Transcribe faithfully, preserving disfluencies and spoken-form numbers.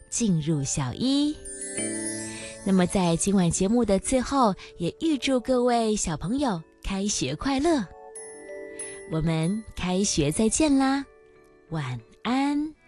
进入小一。那么在今晚节目的最后，也预祝各位小朋友开学快乐。我们开学再见啦，晚安。